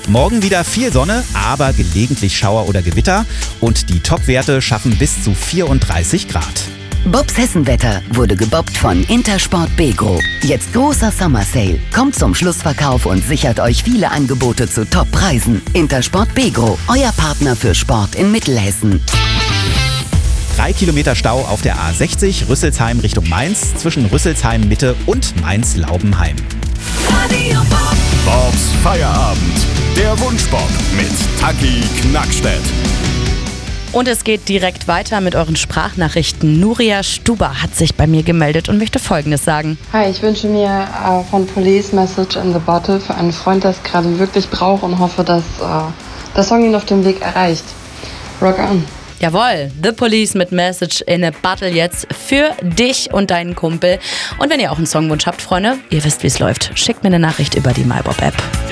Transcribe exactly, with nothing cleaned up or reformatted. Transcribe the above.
Morgen wieder viel Sonne, aber gelegentlich Schauer oder Gewitter. Und die Top-Werte schaffen bis zu vierunddreißig Grad. Bobs Hessenwetter wurde gebobbt von Intersport Begro. Jetzt großer Summer Sale. Kommt zum Schlussverkauf und sichert euch viele Angebote zu Top-Preisen. Intersport Begro, euer Partner für Sport in Mittelhessen. Drei Kilometer Stau auf der A sechzig, Rüsselsheim Richtung Mainz, zwischen Rüsselsheim Mitte und Mainz-Laubenheim. Bobs Feierabend. Der Wunschbob mit Taki Knackstedt. Und es geht direkt weiter mit euren Sprachnachrichten. Nuria Stuber hat sich bei mir gemeldet und möchte Folgendes sagen. Hi, ich wünsche mir äh, von Police Message in the Bottle für einen Freund, der es gerade wirklich braucht und hoffe, dass äh, der Song ihn auf dem Weg erreicht. Rock on. Jawohl, The Police mit Message in a Bottle jetzt für dich und deinen Kumpel. Und wenn ihr auch einen Songwunsch habt, Freunde, ihr wisst, wie es läuft. Schickt mir eine Nachricht über die MyBob-App.